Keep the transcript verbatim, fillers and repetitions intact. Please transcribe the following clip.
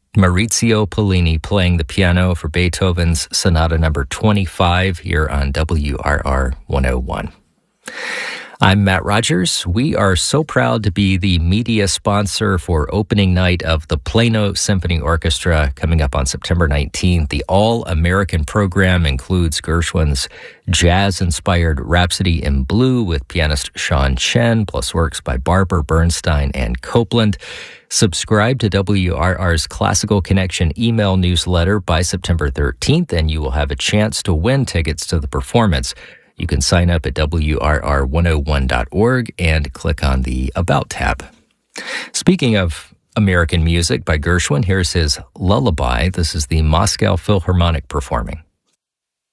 Maurizio Pollini playing the piano for Beethoven's Sonata number twenty-five here on W R R one oh one. I'm Matt Rogers. We are so proud to be the media sponsor for opening night of the Plano Symphony Orchestra coming up on September nineteenth. The all-American program includes Gershwin's jazz-inspired Rhapsody in Blue with pianist Sean Chen, plus works by Barber, Bernstein, and Copland. Subscribe to W R R's Classical Connection email newsletter by September thirteenth, and you will have a chance to win tickets to the performance. You can sign up at W R R one oh one dot org and click on the About tab. Speaking of American music by Gershwin, here's his Lullaby. This is the Moscow Philharmonic performing.